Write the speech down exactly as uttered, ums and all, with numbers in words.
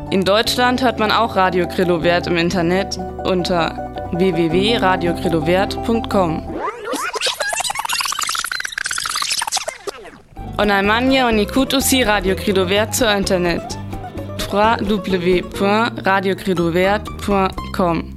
In Deutschland hört man auch Radio Grillo Wert im Internet unter w w w punkt radio grillo wert punkt com. En Allemagne, on écoute aussi Radio Grillo Wert sur Internet. w w w point radio grillo wert point com